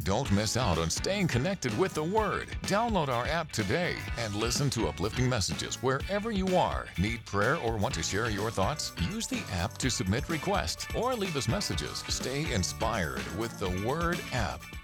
Don't miss out on staying connected with the Word. Download our app today and listen to uplifting messages wherever you are. Need prayer or want to share your thoughts? Use the app to submit requests or leave us messages. Stay inspired with the Word app.